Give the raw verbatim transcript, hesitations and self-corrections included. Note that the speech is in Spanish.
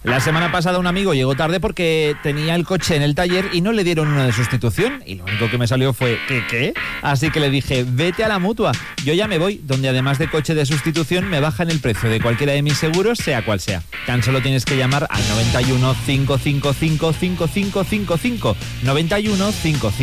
La semana pasada un amigo llegó tarde porque tenía el coche en el taller y no le dieron una de sustitución. Y lo único que me salió fue, ¿qué, qué? Así que le dije, vete a la Mutua. Yo ya me voy, donde además de coche de sustitución me bajan el precio de cualquiera de mis seguros, sea cual sea. Tan solo tienes que llamar al noventa y uno, cinco cinco cinco, cinco cinco cinco cinco, noventa y uno, cinco cinco